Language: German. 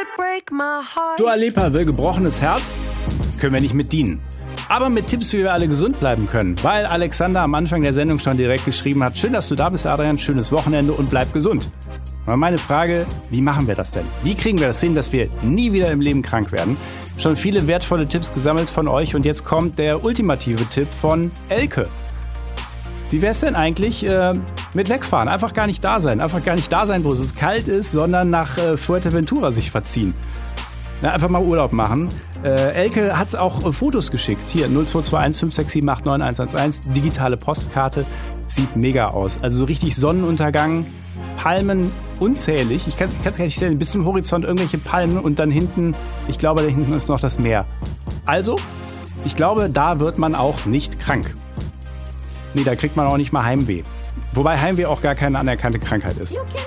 Dua Lipa will gebrochenes Herz? Können wir nicht mit dienen. Aber mit Tipps, wie wir alle gesund bleiben können. Weil Alexander am Anfang der Sendung schon direkt geschrieben hat, schön, dass du da bist, Adrian, schönes Wochenende und bleib gesund. Aber meine Frage, wie machen wir das denn? Wie kriegen wir das hin, dass wir nie wieder im Leben krank werden? Schon viele wertvolle Tipps gesammelt von euch und jetzt kommt der ultimative Tipp von Elke. Wie wär's denn eigentlich mit wegfahren? Einfach gar nicht da sein. Einfach gar nicht da sein, wo es kalt ist, sondern nach Fuerteventura sich verziehen. Ja, einfach mal Urlaub machen. Elke hat auch Fotos geschickt. Hier 0221 567 891 111. Digitale Postkarte. Sieht mega aus. Also so richtig Sonnenuntergang. Palmen unzählig. Ich kann es gar nicht sehen. Bis zum Horizont irgendwelche Palmen und dann hinten, ich glaube, da hinten ist noch das Meer. Also, ich glaube, da wird man auch nicht krank. Nee, da kriegt man auch nicht mal Heimweh. Wobei Heimweh auch gar keine anerkannte Krankheit ist.